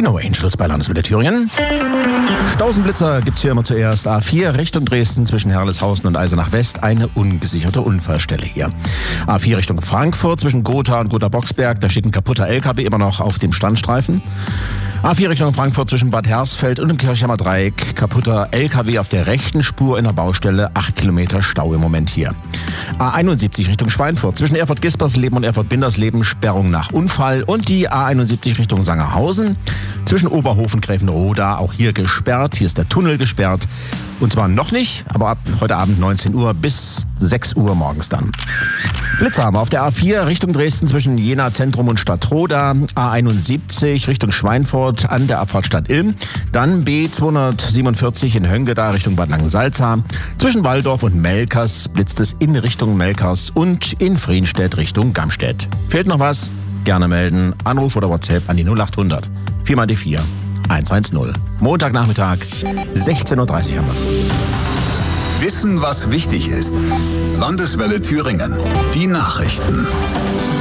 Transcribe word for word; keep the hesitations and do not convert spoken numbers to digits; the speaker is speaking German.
Die No Angels bei Landeswelle Thüringen. Stausenblitzer gibt's hier immer zuerst. A vier Richtung Dresden zwischen Herleshausen und Eisenach West. Eine ungesicherte Unfallstelle hier. A vier Richtung Frankfurt zwischen Gotha und Gotha-Boxberg. Da steht ein kaputter L K W immer noch auf dem Standstreifen. A vier Richtung Frankfurt zwischen Bad Hersfeld und dem Kirchheimer Dreieck. Kaputter L K W auf der rechten Spur in der Baustelle. Acht Kilometer Stau im Moment hier. A einundsiebzig Richtung Schweinfurt zwischen Erfurt-Gispersleben und Erfurt-Bindersleben. Sperrung nach Unfall. Und die A einundsiebzig Richtung Sangerhausen zwischen Oberhof und Gräfenroda. Auch hier gesperrt. Hier ist der Tunnel gesperrt. Und zwar noch nicht, aber ab heute Abend neunzehn Uhr bis sechs Uhr morgens dann. Blitzer haben wir auf der A vier Richtung Dresden zwischen Jena Zentrum und Stadtroda. A einundsiebzig Richtung Schweinfurt an der Abfahrt Stadt Ilm. Dann B zweihundertsiebenundvierzig in Höngeda Richtung Bad Langensalza. Zwischen Walldorf und Melkers blitzt es in Richtung Melkers und in Frienstedt Richtung Gamstedt. Fehlt noch was? Gerne melden. Anruf oder WhatsApp an die null acht hundert vier mal die vier eins eins null. Montagnachmittag, sechzehn Uhr dreißig haben wir's. Wissen, was wichtig ist. Landeswelle Thüringen. Die Nachrichten.